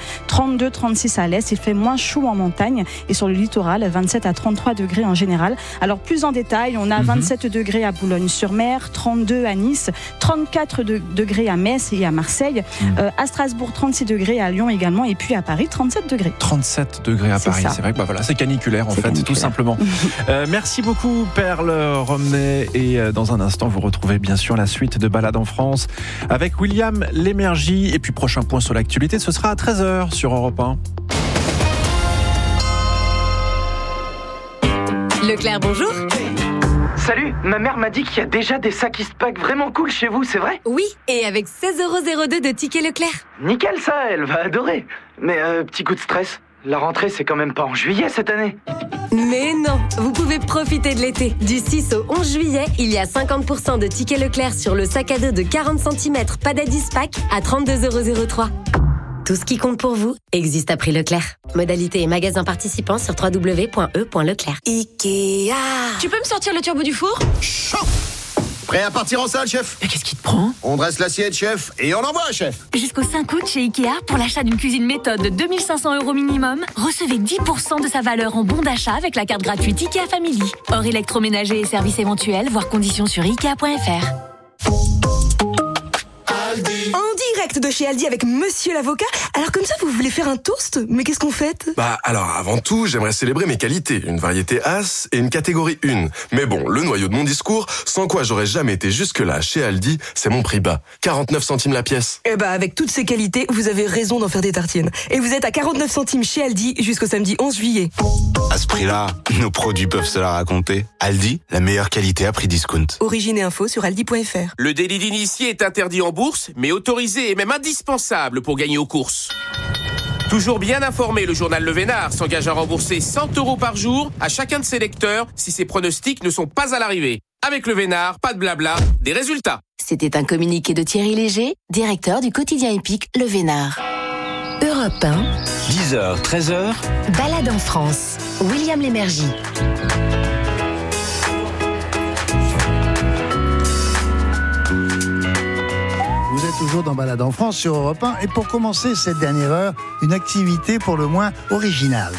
32-36 à l'est. Il fait moins chaud en montagne et sur le littoral, 27 à 33 degrés en général. Alors plus en détail, on a 27 degrés à Boulogne-sur-Mer, 32 à Nice, 34 degrés à Metz et à Marseille, à Strasbourg 36 degrés, à Lyon également, et puis à Paris 37 degrés. 37 degrés à Paris, c'est vrai que c'est caniculaire en fait, tout simplement. Merci beaucoup Perle Romney, et dans un instant vous retrouvez bien sûr la suite de Balade en France avec William Lémergie, et puis prochain point sur l'actualité, ce sera à 13h sur Europe 1. Leclerc, bonjour. Salut, ma mère m'a dit qu'il y a déjà des sacs Eastpak vraiment cool chez vous, c'est vrai ? Oui, et avec 16,02€ de tickets Leclerc. Nickel ça, elle va adorer. Mais petit coup de stress, la rentrée c'est quand même pas en juillet cette année. Mais non, vous pouvez profiter de l'été. Du 6 au 11 juillet, il y a 50% de tickets Leclerc sur le sac à dos de 40 cm Padad Eastpak à 32,03€. Tout ce qui compte pour vous existe à prix Leclerc. Modalité et magasin participants sur www.e.leclerc. Ikea. Tu peux me sortir le turbo du four ? Chaud. Prêt à partir en salle, chef ? Mais qu'est-ce qui te prend ? On dresse l'assiette, chef, et on envoie, chef. Jusqu'au 5 août chez Ikea, pour l'achat d'une cuisine méthode de 2 500€ minimum, recevez 10% de sa valeur en bon d'achat avec la carte gratuite Ikea Family. Hors électroménager et services éventuels, voir conditions sur Ikea.fr. En direct de chez Aldi avec Monsieur l'avocat. Alors comme ça, vous voulez faire un toast ? Mais qu'est-ce qu'on fête ? Alors avant tout, j'aimerais célébrer mes qualités. Une variété As et une catégorie 1. Mais bon, le noyau de mon discours, sans quoi j'aurais jamais été jusque-là chez Aldi, c'est mon prix bas. 49 centimes la pièce. Avec toutes ces qualités, vous avez raison d'en faire des tartines. Et vous êtes à 49 centimes chez Aldi jusqu'au samedi 11 juillet. À ce prix-là, nos produits peuvent se la raconter. Aldi, la meilleure qualité à prix discount. Origine et info sur aldi.fr. Le délit d'initié est interdit en bourse, mais autorisé et même indispensable pour gagner aux courses. Toujours bien informé, le journal Le Vénard s'engage à rembourser 100 € par jour à chacun de ses lecteurs si ses pronostics ne sont pas à l'arrivée. Avec Le Vénard, pas de blabla, des résultats. C'était un communiqué de Thierry Léger, directeur du quotidien épique Le Vénard. Europe 1. 10h, 13h. Balade en France. William Lémergie. Vous êtes toujours dans Balade en France sur Europe 1. Et pour commencer cette dernière heure, une activité pour le moins originale.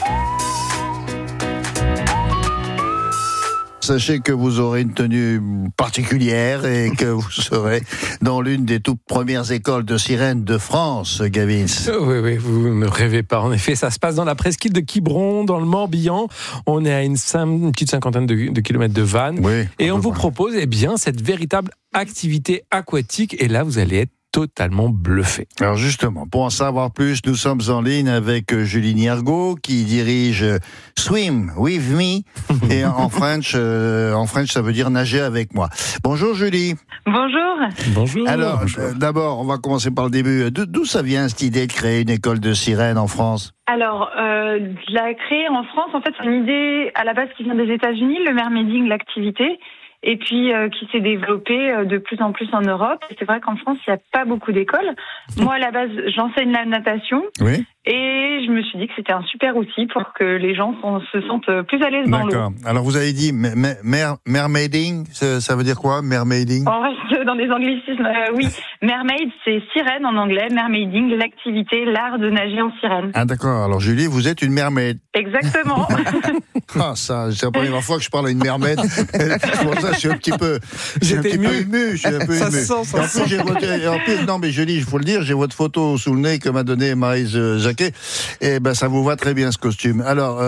Sachez que vous aurez une tenue particulière et que vous serez dans l'une des toutes premières écoles de sirènes de France, Gavin. Oui, vous ne rêvez pas. En effet, ça se passe dans la presqu'île de Quiberon, dans le Morbihan. On est à une petite cinquantaine de kilomètres de Vannes. Oui, et on vous propose cette véritable activité aquatique. Et là, vous allez être totalement bluffé. Alors justement, pour en savoir plus, nous sommes en ligne avec Julie Niergo qui dirige Swim with me et en French, ça veut dire nager avec moi. Bonjour Julie. Bonjour. Bonjour. Alors d'abord, on va commencer par le début. D'où ça vient cette idée de créer une école de sirènes en France ? Alors, la créer en France, en fait, c'est une idée à la base qui vient des États-Unis, le mermaiding, l'activité. Et puis qui s'est développée de plus en plus en Europe. Et c'est vrai qu'en France, il n'y a pas beaucoup d'écoles. Moi, à la base, j'enseigne la natation. Oui. Et je me suis dit que c'était un super outil pour que les gens se sentent plus à l'aise dans l'eau. D'accord. Alors, vous avez dit mermaiding, ça veut dire quoi, mermaiding ? On reste dans des anglicismes. Oui, mermaid, c'est sirène en anglais. Mermaiding, l'activité, l'art de nager en sirène. Ah d'accord. Alors, Julie, vous êtes une mermaid. Exactement. Ça, c'est la première fois que je parle à une mermaid. Pour ça, je suis un petit peu ému. Ça se sent. En plus, non, mais Julie, il faut le dire, j'ai votre photo sous le nez que m'a donné Maryse Jacquet. Et ben, ça vous va très bien ce costume. Alors,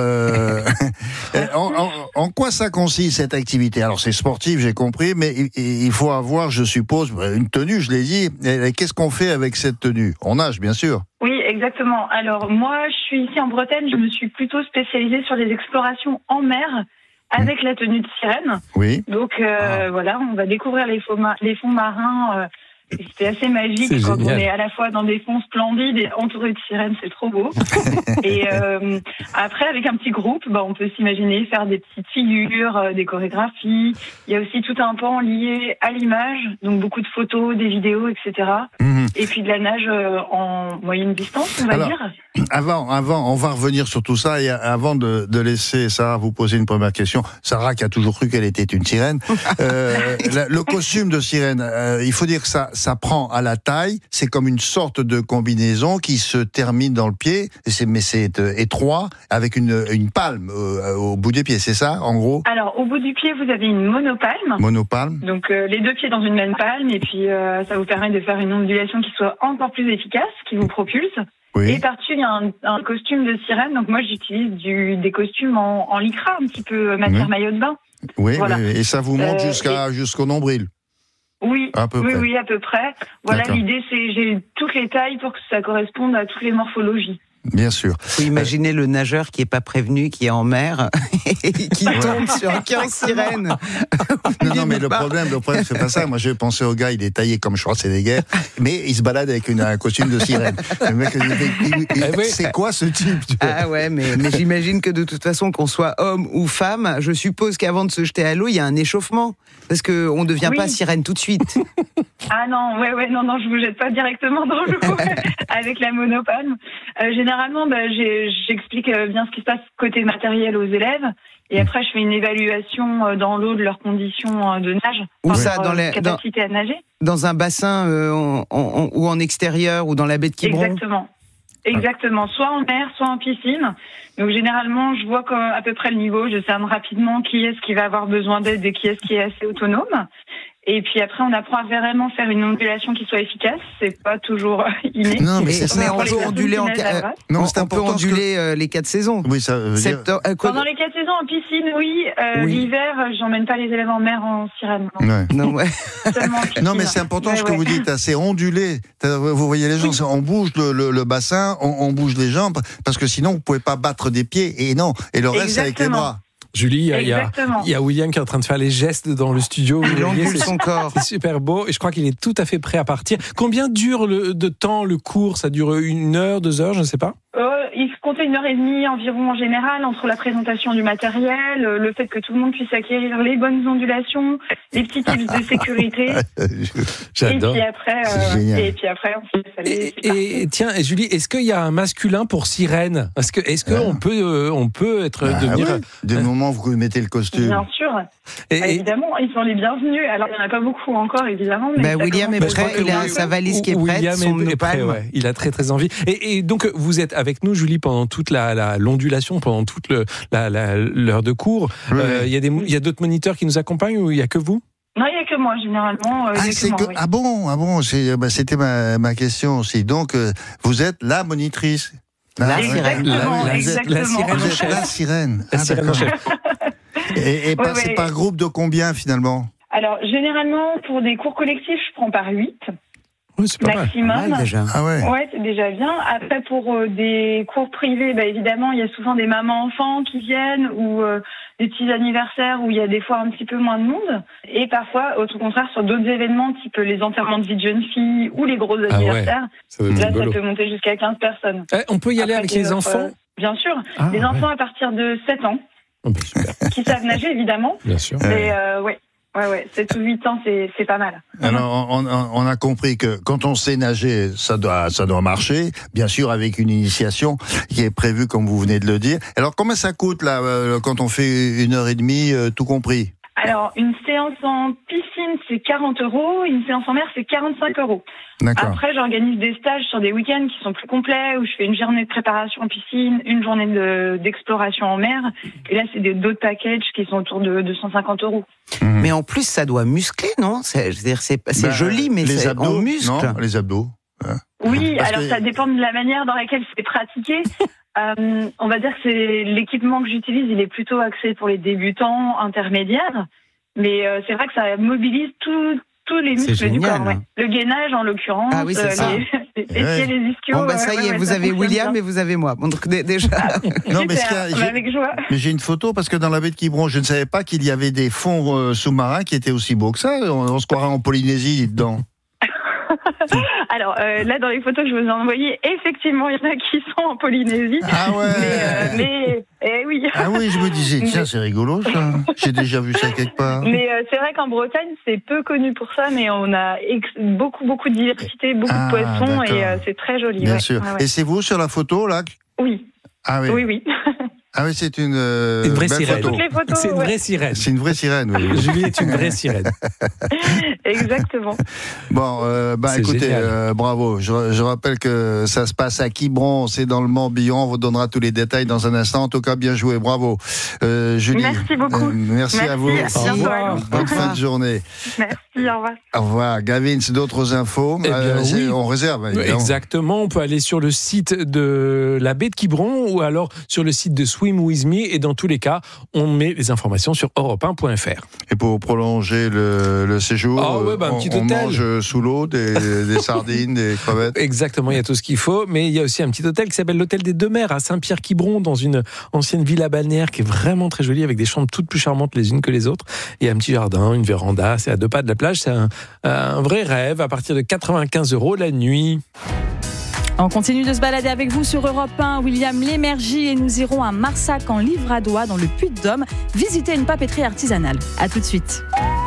en quoi ça consiste cette activité ? Alors, c'est sportif, j'ai compris, mais il faut avoir, je suppose, une tenue. Je l'ai dit. Et qu'est-ce qu'on fait avec cette tenue ? On nage, bien sûr. Oui, exactement. Alors, moi, je suis ici en Bretagne. Je me suis plutôt spécialisée sur les explorations en mer. Avec la tenue de sirène. Oui. Donc voilà, on va découvrir les fonds marins. C'était assez magique quand on est à la fois dans des fonds splendides et entouré de sirènes, c'est trop beau. Et après, avec un petit groupe, on peut s'imaginer faire des petites figures, des chorégraphies. Il y a aussi tout un pan lié à l'image, donc beaucoup de photos, des vidéos, etc. Et puis de la nage en moyenne distance, on va dire. Avant, on va revenir sur tout ça, et avant de laisser Sarah vous poser une première question, Sarah qui a toujours cru qu'elle était une sirène, le costume de sirène, il faut dire que ça prend à la taille, c'est comme une sorte de combinaison qui se termine dans le pied, mais c'est étroit, avec une palme au bout des pieds, c'est ça, en gros ? Alors, au bout du pied, vous avez une monopalme. Monopalme. Donc, les deux pieds dans une même palme, et puis ça vous permet de faire une ondulation qui soit encore plus efficace, qui vous propulse. Oui. Et par-dessus, il y a un costume de sirène. Donc moi, j'utilise des costumes en lycra, un petit peu matière maillot de bain. Oui, voilà. Oui, et ça vous monte jusqu'au nombril. Oui, à peu près. Voilà, l'idée, c'est j'ai toutes les tailles pour que ça corresponde à toutes les morphologies. Bien sûr. Vous imaginez le nageur qui est pas prévenu, qui est en mer et qui tombe sur 15 sirènes. Non, mais le problème, c'est pas ça. Moi, j'ai pensé au gars, il est taillé comme Schwarzenegger, mais il se balade avec un costume de sirène. Le mec, c'est quoi ce type ? Ah ouais, mais j'imagine que de toute façon, qu'on soit homme ou femme, je suppose qu'avant de se jeter à l'eau, il y a un échauffement. Parce qu'on ne devient pas sirène tout de suite. Ah non, non, je vous jette pas directement dans l'eau avec la monopalme. Généralement, j'explique bien ce qui se passe côté matériel aux élèves, et après je fais une évaluation dans l'eau de leurs conditions de nage. Où ça, capacité à nager. Dans un bassin ou en extérieur ou dans la baie de Quiberon. Exactement, soit en mer, soit en piscine. Donc généralement, je vois à peu près le niveau, je cerne rapidement qui est-ce qui va avoir besoin d'aide et qui est-ce qui est assez autonome. Et puis après, on apprend à vraiment faire une ondulation qui soit efficace. C'est pas toujours inné. Non, mais on peut onduler les 4 saisons. Oui, ça veut dire... Pendant les 4 saisons en piscine, oui. L'hiver, j'emmène pas les élèves en mer en sirène. Non, non, mais c'est important ce que vous dites. C'est ondulé. Vous voyez les gens, on bouge le bassin, on bouge les jambes, parce que sinon, vous pouvez pas battre des pieds. Et non. Et le reste, c'est avec les bras. Julie, il y a William qui est en train de faire les gestes dans le studio. Il ondule son corps. C'est super beau et je crois qu'il est tout à fait prêt à partir. Combien dure de temps le cours? Ça dure 1 heure, 2 heures, je ne sais pas. Il faut compter 1h30 environ en général entre la présentation du matériel, le fait que tout le monde puisse acquérir les bonnes ondulations, les petits tips de sécurité. J'adore. Et puis après, on se laisse aller. Et tiens, Julie, est-ce qu'il y a un masculin pour sirène? Est-ce qu'on peut être devenir du moment où vous mettez le costume? Bien sûr. Évidemment, ils sont les bienvenus. Alors, il n'y en a pas beaucoup encore, évidemment. Mais William est prêt, il a sa valise qui est prête, son opale. Il a très très envie. Et donc, vous êtes avec nous, Julie, pendant toute l'ondulation, pendant toute l'heure de cours. Il y a d'autres moniteurs qui nous accompagnent ou il n'y a que vous? Non, il n'y a que moi, généralement. Oui. Ah bon, c'était ma question aussi. Donc, vous êtes la monitrice. La sirène. La sirène en chef. Et c'est par groupe de combien, finalement? Alors, généralement, pour des cours collectifs, je prends par 8. Oui, c'est pas maximum. mal déjà. Ah ouais. Ouais, c'est déjà bien. Après, pour des cours privés, évidemment, il y a souvent des mamans-enfants qui viennent ou des petits anniversaires où il y a des fois un petit peu moins de monde. Et parfois, au contraire, sur d'autres événements, type les enterrements de vie de jeunes filles ou les gros anniversaires, ça peut monter jusqu'à 15 personnes. On peut y aller avec les enfants? Bien sûr. Les enfants à partir de 7 ans. Qui savent nager, évidemment. Bien sûr. Mais Ouais, 7 ou 8 ans, c'est pas mal. Alors, on a compris que quand on sait nager, ça doit marcher, bien sûr avec une initiation qui est prévue comme vous venez de le dire. Alors, combien ça coûte là quand on fait 1h30, tout compris? Alors, une séance en piscine, c'est 40 €. Une séance en mer, c'est 45 €. D'accord. Après, j'organise des stages sur des week-ends qui sont plus complets, où je fais une journée de préparation en piscine, une journée d'exploration en mer. Et là, c'est d'autres packages qui sont autour de 250 €. Mais en plus, ça doit muscler, non? C'est joli, mais on muscle. Non, les abdos. Oui, alors ça dépend de la manière dans laquelle c'est pratiqué. On va dire que l'équipement que j'utilise, il est plutôt axé pour les débutants, intermédiaires. Mais c'est vrai que ça mobilise tous les muscles du corps. Ouais. Le gainage, en l'occurrence, les pieds, les ischios. Bon, ça y est, vous avez William et vous avez moi. Bon, donc déjà. Non, mais avec joie. Mais j'ai une photo parce que dans la baie de Quiberon, je ne savais pas qu'il y avait des fonds sous-marins qui étaient aussi beaux que ça. On se croirait en Polynésie dedans. Alors là, dans les photos que je vous ai envoyées, effectivement, il y en a qui sont en Polynésie. Ah ouais. Mais oui. Ah oui, je me disais, tiens, c'est rigolo ça. J'ai déjà vu ça quelque part. Mais c'est vrai qu'en Bretagne, c'est peu connu pour ça, mais on a beaucoup de diversité, beaucoup de poissons, et c'est très joli. Bien sûr. Et c'est vous sur la photo là? Oui. Ah oui. Oui. Ah oui, c'est une vraie sirène. Toutes les photos, c'est une vraie sirène. C'est une vraie sirène, oui. Julie est une vraie sirène. Exactement. Bon, écoutez, bravo. Je rappelle que ça se passe à Quiberon, c'est dans le Morbihan. On vous donnera tous les détails dans un instant. En tout cas, bien joué, bravo. Julie. Merci beaucoup. Merci à vous. Au revoir. Bonne fin de journée. Merci, au revoir. Au revoir. Gavin, d'autres infos? Oui. On réserve, évidemment. Exactement. On peut aller sur le site de la baie de Quiberon ou alors sur le site de Swim With Me, et dans tous les cas, on met les informations sur europe1.fr. Et pour prolonger le séjour, un petit on hôtel. mange sous l'eau des sardines, des crevettes. Exactement, il y a tout ce qu'il faut, mais il y a aussi un petit hôtel qui s'appelle l'Hôtel des Deux Mers à Saint-Pierre-Quiberon, dans une ancienne villa balnéaire qui est vraiment très jolie, avec des chambres toutes plus charmantes les unes que les autres. Il y a un petit jardin, une véranda, c'est à 2 pas de la plage, c'est un vrai rêve, à partir de 95 € la nuit. On continue de se balader avec vous sur Europe 1, William Lémergie, et nous irons à Marsac en Livradois, dans le Puy-de-Dôme, visiter une papeterie artisanale. À tout de suite.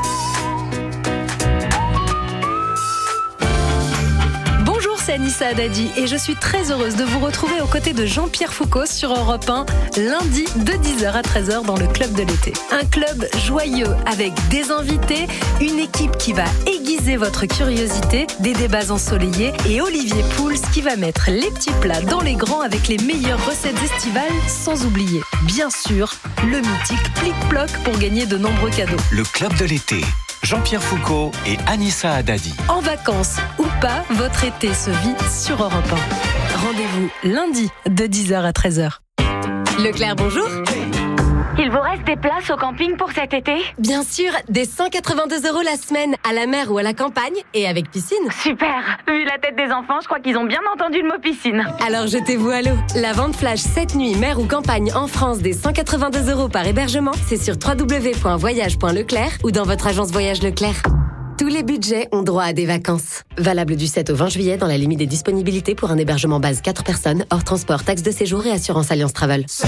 C'est Anissa Haddadi et je suis très heureuse de vous retrouver aux côtés de Jean-Pierre Foucault sur Europe 1, lundi de 10h à 13h dans le Club de l'été. Un club joyeux avec des invités, une équipe qui va aiguiser votre curiosité, des débats ensoleillés et Olivier Pouls qui va mettre les petits plats dans les grands avec les meilleures recettes estivales, sans oublier, bien sûr, le mythique Plic-Ploc pour gagner de nombreux cadeaux. Le Club de l'été. Jean-Pierre Foucault et Anissa Haddadi. En vacances ou pas, votre été se vit sur Europe 1. Rendez-vous lundi de 10h à 13h. Leclerc, bonjour. Il vous reste des places au camping pour cet été ? Bien sûr, des 182 € la semaine, à la mer ou à la campagne, et avec piscine. Super. Vu la tête des enfants, je crois qu'ils ont bien entendu le mot piscine. Alors jetez-vous à l'eau. La vente flash 7 nuits, mer ou campagne en France des 182 € par hébergement, c'est sur www.voyage.leclerc ou dans votre agence Voyage Leclerc. Tous les budgets ont droit à des vacances. Valable du 7 au 20 juillet dans la limite des disponibilités pour un hébergement base 4 personnes, hors transport, taxe de séjour et assurance Alliance Travel. À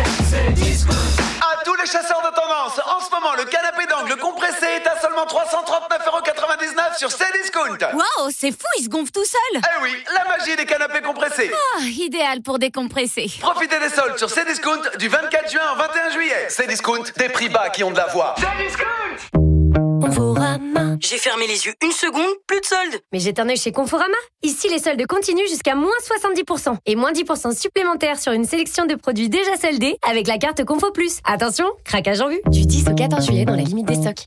tous les chasseurs de tendance, en ce moment, le canapé d'angle compressé est à seulement 339,99 € sur Cdiscount. Waouh, c'est fou, il se gonfle tout seul. Eh oui, la magie des canapés compressés. Ah, idéal pour décompresser. Profitez des soldes sur Cdiscount du 24 juin au 21 juillet. Cdiscount, des prix bas qui ont de la voix. Cdiscount. J'ai fermé les yeux une seconde, plus de soldes. Mais jette un œil chez Conforama. Ici, les soldes continuent jusqu'à moins 70%. Et moins 10% supplémentaires sur une sélection de produits déjà soldés avec la carte Confo Plus. Attention, craquage en vue. Du 10 au 14 juillet dans la limite des stocks.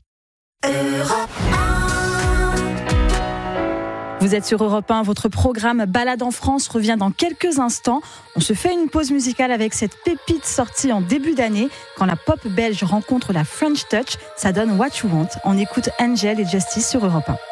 Vous êtes sur Europe 1, votre programme Balade en France revient dans quelques instants. On se fait une pause musicale avec cette pépite sortie en début d'année. Quand la pop belge rencontre la French Touch, ça donne What You Want. On écoute Angel et Justice sur Europe 1.